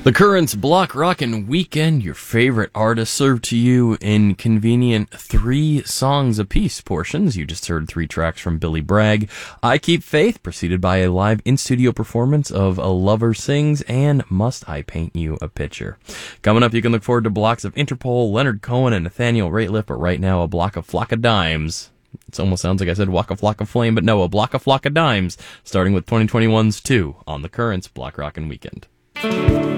The Currents Block Rockin' Weekend, your favorite artists served to you in convenient 3 songs apiece portions. You just heard 3 tracks from Billy Bragg. I Keep Faith, preceded by a live in-studio performance of A Lover Sings and Must I Paint You a Picture. Coming up, you can look forward to blocks of Interpol, Leonard Cohen, and Nathaniel Rateliff, but right now, a block of Flock of Dimes. It almost sounds like I said Waka Flocka Flame, but no, a block of Flock of Dimes, starting with 2021's 2 on the Currents Block Rockin' Weekend.